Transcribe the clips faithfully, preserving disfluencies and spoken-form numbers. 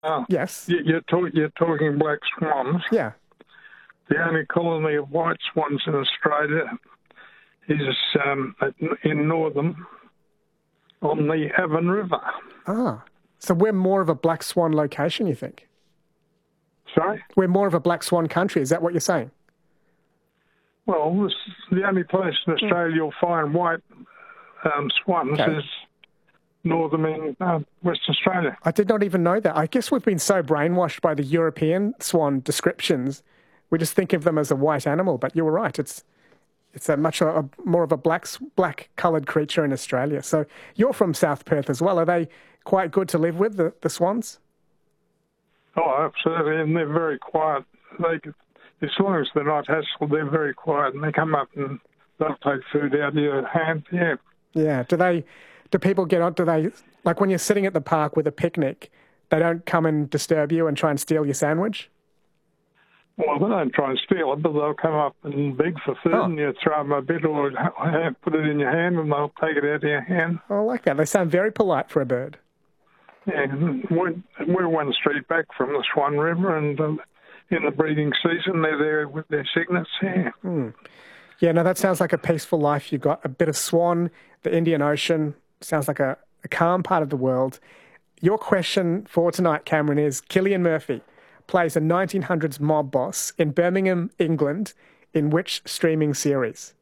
Oh, Yes. you- you're, talk, you're talking black swans. Yeah. The only colony of white swans in Australia is um, at- in Northam on the Avon River. Ah. So we're more of a black swan location, you think? Sorry? We're more of a black swan country. Is that what you're saying? Well, this is the only place in Australia you'll find white um, swans Okay. is Northam in uh, West Australia. I did not even know that. I guess we've been so brainwashed by the European swan descriptions, we just think of them as a white animal. But you were right; it's it's a much a, a, more of a black black coloured creature in Australia. So you're from South Perth as well. Are they quite good to live with, the, the swans? Oh, absolutely, and they're very quiet. They, as long as they're not hassled, they're very quiet, and they come up and they'll take food out of your hand. Yeah. Yeah. Do they? Do people get on? Do they like when you're sitting at the park with a picnic? They don't come and disturb you and try and steal your sandwich? Well, they don't try and steal it, but they'll come up and beg for food, Oh. and you throw them a bit or ha- put it in your hand, and they'll take it out of your hand. I like that. They sound very polite for a bird. Yeah, we're, we're one street back from the Swan River, and um, in the breeding season, they're there with their cygnets. Yeah. Mm. Yeah, no, that sounds like a peaceful life. You've got a bit of swan, the Indian Ocean. Sounds like a, a calm part of the world. Your question for tonight, Cameron, is Cillian Murphy plays a nineteen hundreds mob boss in Birmingham, England, in which streaming series?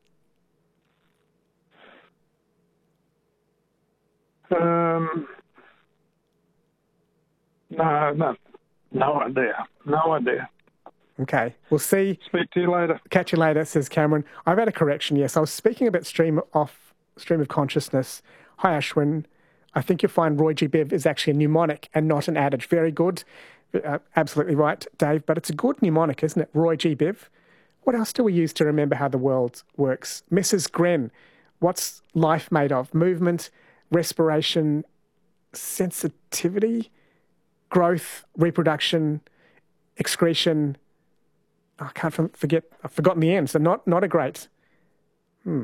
Um, no, no, no idea. No idea. Okay, we'll see. Speak to you later. Catch you later, says Cameron. I've had a correction, yes. I was speaking about stream off stream of consciousness. Hi, Ashwin. I think you'll find Roy G. Biv is actually a mnemonic and not an adage. Very good. Uh, absolutely right, Dave. But it's a good mnemonic, isn't it? Roy G. Biv. What else do we use to remember how the world works? Missus Gren. What's life made of? Movement, respiration, sensitivity, growth, reproduction, excretion. I can't forget. I've forgotten the end. So not not a great. Hmm.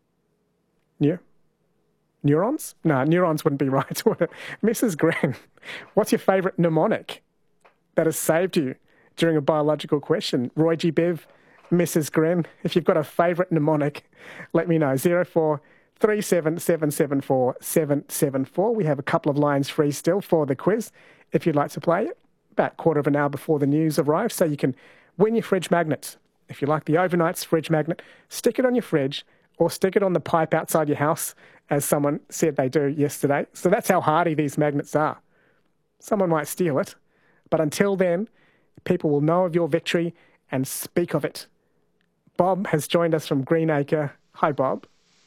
Yeah. Neurons? No, neurons wouldn't be right. Missus Gren, what's your favourite mnemonic that has saved you during a biological question? Roy G. Biv, Missus Gren, if you've got a favourite mnemonic, let me know. zero four three seven seven seven four seven seven four. We have a couple of lines free still for the quiz if you'd like to play it. About a quarter of an hour before the news arrives, so you can win your fridge magnet. If you like the Overnight's fridge magnet, stick it on your fridge or stick it on the pipe outside your house, as someone said they do yesterday. So that's how hardy these magnets are. Someone might steal it, but until then, people will know of your victory and speak of it. Bob has joined us from Greenacre. Hi, Bob.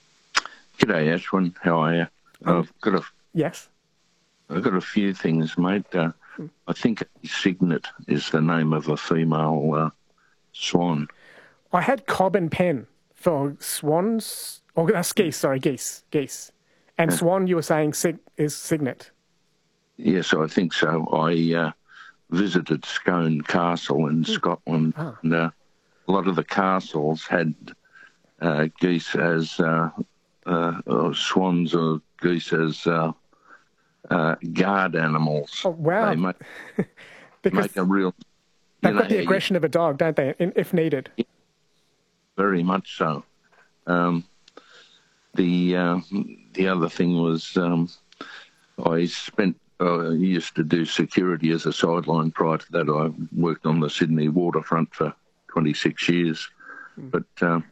G'day, Ashwin. How are you? Um, I've got a, Yes? I've got a few things, mate. Uh, I think Cygnet is the name of a female uh, swan. I had cob and pen for swans. Or that's geese, sorry, geese. Geese. And swan, you were saying sig- is Cygnet. Yes, I think so. I uh, visited Scone Castle in Scotland, Ah. and uh, a lot of the castles had uh, geese as uh, uh, or swans or geese as uh, uh, guard animals. Oh, wow. They make, Because make a real... they've you got know, the aggression of a dog, don't they, in, if needed? Very much so. Um, the uh, the other thing was um, I spent uh, I used to do security as a sideline. Prior to that, I worked on the Sydney waterfront for twenty-six years. Mm. But uh,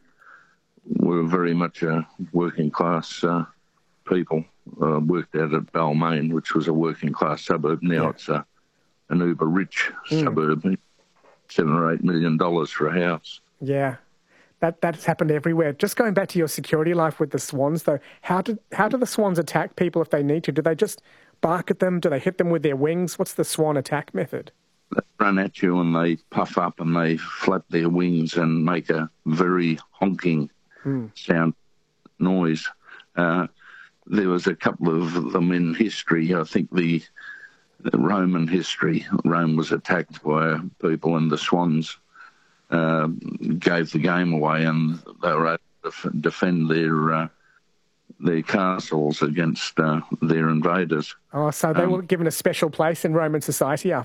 we were very much a working class uh, people. I uh, worked out at Balmain, which was a working class suburb. Now yeah. it's a, an uber rich mm. suburb, seven or eight million dollars for a house. Yeah. That that's happened everywhere. Just going back to your security life with the swans, though, how do how do the swans attack people if they need to? Do they just bark at them? Do they hit them with their wings? What's the swan attack method? They run at you and they puff up and they flap their wings and make a very honking mm. sound noise. Uh, there was a couple of them in history. I think the, the Roman history, Rome was attacked by people and the swans Uh, gave the game away, and they were able to defend their uh, their castles against uh, their invaders. Oh, so they um, were given a special place in Roman society after